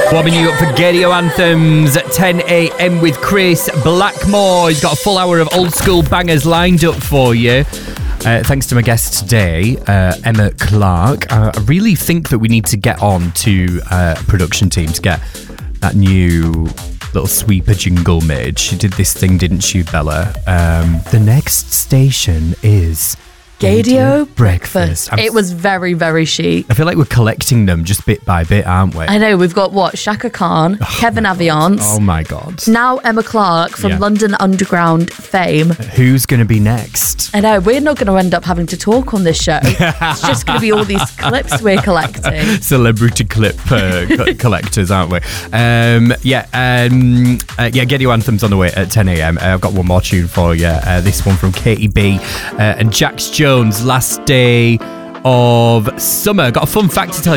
Warming you up for Gadio Anthems at 10 a.m. with Chris Blackmore. He's got a full hour of old school bangers lined up for you. Thanks to my guest today, Emma Clark. I really think that we need to get on to production team to get that new little sweeper jingle made. She did this thing, didn't she, Bella? The next station is Gadio Breakfast. It was very, very chic. I feel like we're collecting them just bit by bit, aren't we? I know. We've got what? Shaka Khan, Kevin Aviance. Oh my God. Now Emma Clark from London Underground fame. Who's going to be next? I know. We're not going to end up having to talk on this show. It's just going to be all these clips we're collecting. Celebrity clip collectors, aren't we? Gadio Anthems on the way at 10 a.m. I've got one more tune for you. This one from Katie B and Jax Jones, Last Day of Summer. Got a fun fact to tell you.